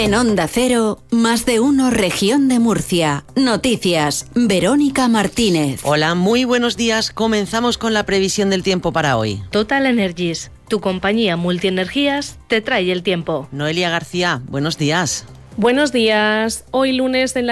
En Onda Cero, Más de Uno Región de Murcia. Noticias, Verónica Martínez. Hola, muy buenos días. Comenzamos con la previsión del tiempo para hoy. Total Energies, tu compañía multienergías, te trae el tiempo. Noelia García, buenos días. Buenos días. Hoy lunes en la